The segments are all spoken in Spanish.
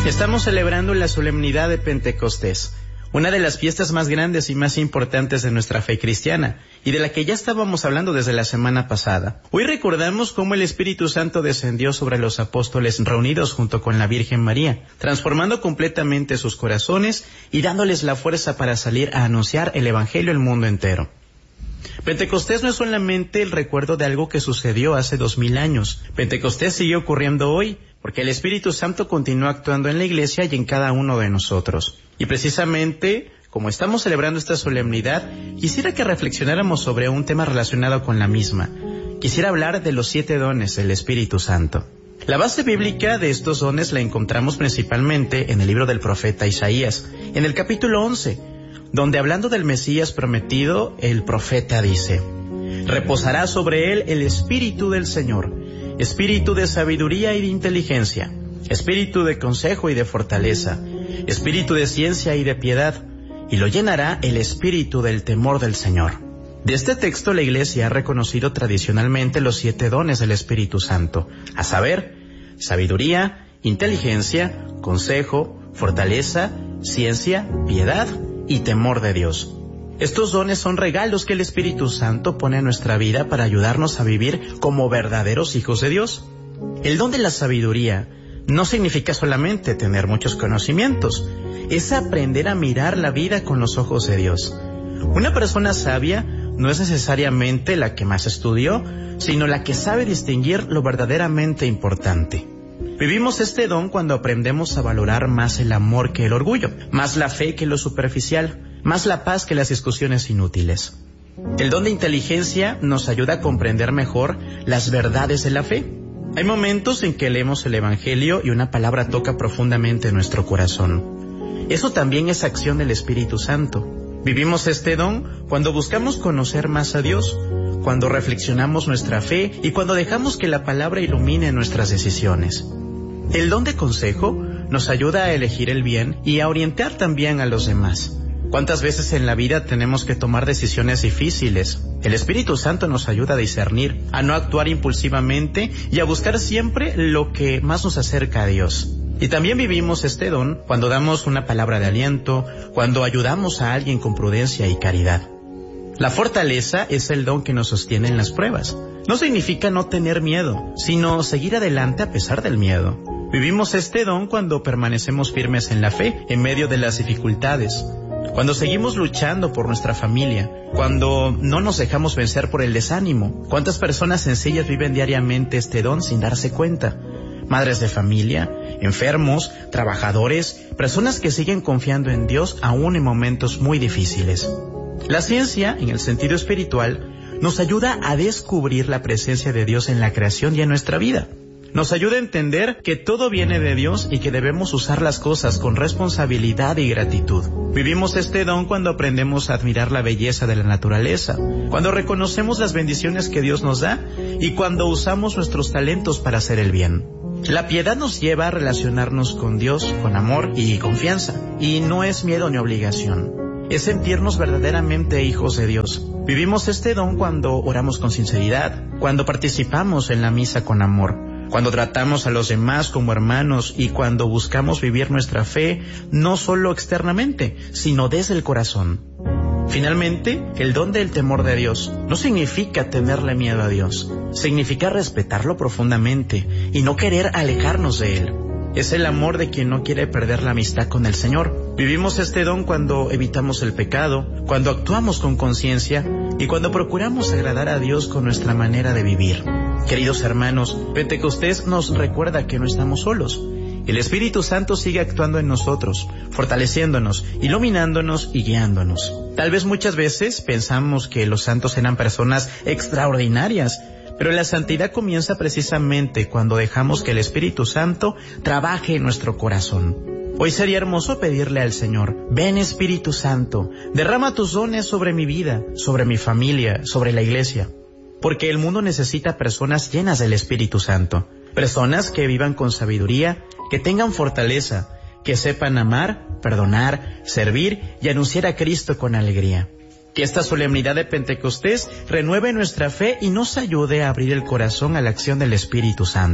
Estamos celebrando la solemnidad de Pentecostés, una de las fiestas más grandes y más importantes de nuestra fe cristiana, y de la que ya estábamos hablando desde la semana pasada. Hoy recordamos cómo el Espíritu Santo descendió sobre los apóstoles reunidos junto con la Virgen María, transformando completamente sus corazones y dándoles la fuerza para salir a anunciar el Evangelio al mundo entero. Pentecostés no es solamente el recuerdo de algo que sucedió hace 2000 años. Pentecostés sigue ocurriendo hoy, porque el Espíritu Santo continúa actuando en la Iglesia y en cada uno de nosotros. Y precisamente, como estamos celebrando esta solemnidad, quisiera que reflexionáramos sobre un tema relacionado con la misma. Quisiera hablar de los 7 dones del Espíritu Santo. La base bíblica de estos dones la encontramos principalmente en el libro del profeta Isaías, en el capítulo 11, donde hablando del Mesías prometido, el profeta dice: reposará sobre él el Espíritu del Señor, Espíritu de sabiduría y de inteligencia, Espíritu de consejo y de fortaleza, Espíritu de ciencia y de piedad, y lo llenará el Espíritu del temor del Señor. De este texto la Iglesia ha reconocido tradicionalmente los 7 dones del Espíritu Santo, a saber, sabiduría, inteligencia, consejo, fortaleza, ciencia, piedad y temor de Dios. Estos dones son regalos que el Espíritu Santo pone en nuestra vida para ayudarnos a vivir como verdaderos hijos de Dios. El don de la sabiduría no significa solamente tener muchos conocimientos, es aprender a mirar la vida con los ojos de Dios. Una persona sabia no es necesariamente la que más estudió, sino la que sabe distinguir lo verdaderamente importante. Vivimos este don cuando aprendemos a valorar más el amor que el orgullo, más la fe que lo superficial, más la paz que las discusiones inútiles. El don de inteligencia nos ayuda a comprender mejor las verdades de la fe. Hay momentos en que leemos el Evangelio y una palabra toca profundamente nuestro corazón. Eso también es acción del Espíritu Santo. Vivimos este don cuando buscamos conocer más a Dios, cuando reflexionamos nuestra fe y cuando dejamos que la palabra ilumine nuestras decisiones. El don de consejo nos ayuda a elegir el bien y a orientar también a los demás. ¿Cuántas veces en la vida tenemos que tomar decisiones difíciles? El Espíritu Santo nos ayuda a discernir, a no actuar impulsivamente y a buscar siempre lo que más nos acerca a Dios. Y también vivimos este don cuando damos una palabra de aliento, cuando ayudamos a alguien con prudencia y caridad. La fortaleza es el don que nos sostiene en las pruebas. No significa no tener miedo, sino seguir adelante a pesar del miedo. Vivimos este don cuando permanecemos firmes en la fe, en medio de las dificultades, cuando seguimos luchando por nuestra familia, cuando no nos dejamos vencer por el desánimo. ¿Cuántas personas sencillas viven diariamente este don sin darse cuenta? Madres de familia, enfermos, trabajadores, personas que siguen confiando en Dios aún en momentos muy difíciles. La ciencia, en el sentido espiritual, nos ayuda a descubrir la presencia de Dios en la creación y en nuestra vida. Nos ayuda a entender que todo viene de Dios y que debemos usar las cosas con responsabilidad y gratitud. Vivimos este don cuando aprendemos a admirar la belleza de la naturaleza, cuando reconocemos las bendiciones que Dios nos da y cuando usamos nuestros talentos para hacer el bien. La piedad nos lleva a relacionarnos con Dios con amor y confianza, y no es miedo ni obligación. Es sentirnos verdaderamente hijos de Dios. Vivimos este don cuando oramos con sinceridad, cuando participamos en la misa con amor, cuando tratamos a los demás como hermanos y cuando buscamos vivir nuestra fe no solo externamente, sino desde el corazón. Finalmente, el don del temor de Dios no significa tenerle miedo a Dios, significa respetarlo profundamente y no querer alejarnos de Él. Es el amor de quien no quiere perder la amistad con el Señor. Vivimos este don cuando evitamos el pecado, cuando actuamos con conciencia y cuando procuramos agradar a Dios con nuestra manera de vivir. Queridos hermanos, Pentecostés nos recuerda que no estamos solos. El Espíritu Santo sigue actuando en nosotros, fortaleciéndonos, iluminándonos y guiándonos. Tal vez muchas veces pensamos que los santos eran personas extraordinarias, pero la santidad comienza precisamente cuando dejamos que el Espíritu Santo trabaje en nuestro corazón. Hoy sería hermoso pedirle al Señor: ven Espíritu Santo, derrama tus dones sobre mi vida, sobre mi familia, sobre la Iglesia. Porque el mundo necesita personas llenas del Espíritu Santo, personas que vivan con sabiduría, que tengan fortaleza, que sepan amar, perdonar, servir y anunciar a Cristo con alegría. Que esta solemnidad de Pentecostés renueve nuestra fe y nos ayude a abrir el corazón a la acción del Espíritu Santo.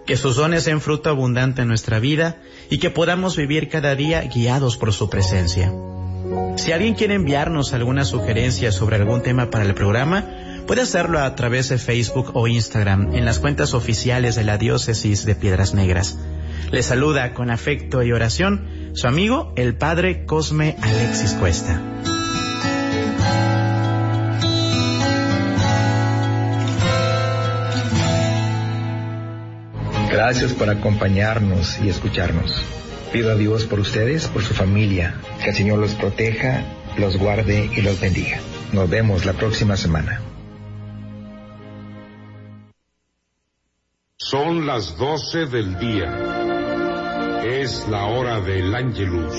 que sus dones den fruto abundante en nuestra vida y que podamos vivir cada día guiados por su presencia. Si alguien quiere enviarnos alguna sugerencia sobre algún tema para el programa, puede hacerlo a través de Facebook o Instagram en las cuentas oficiales de la Diócesis de Piedras Negras. Les saluda con afecto y oración su amigo, el Padre Cosme Alexis Cuesta. Gracias por acompañarnos y escucharnos. Pido a Dios por ustedes, por su familia, que el Señor los proteja, los guarde y los bendiga. Nos vemos la próxima semana. Son las 12 del día. Es la hora del Ángelus.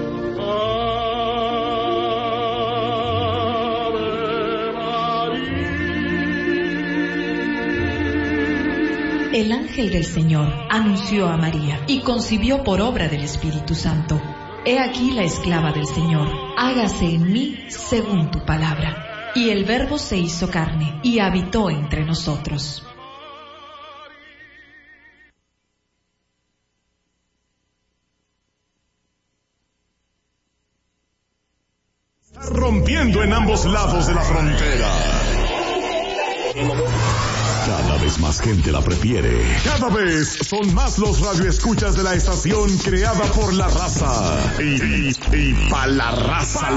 El ángel del Señor anunció a María y concibió por obra del Espíritu Santo. He aquí la esclava del Señor, hágase en mí según tu palabra. Y el Verbo se hizo carne y habitó entre nosotros. Está rompiendo en ambos lados de la frontera. Cada vez más gente la prefiere. Cada vez son más los radioescuchas de la estación creada por la raza. Y pa' la raza.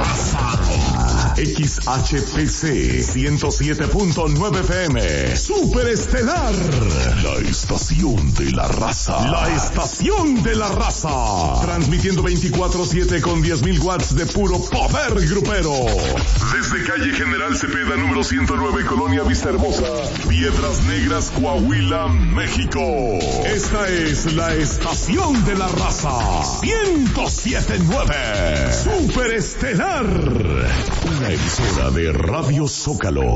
XHPC 107.9 FM. Super Estelar. La estación de la raza. La estación de la raza. Transmitiendo 24/7 con 10.000 watts de puro poder grupero. Desde calle General Cepeda, número 109, Colonia Vista Hermosa, Piedras Negras, Coahuila, México. Esta es la estación de la raza. 107.9. Super Estelar. Una emisora de Radio Zócalo.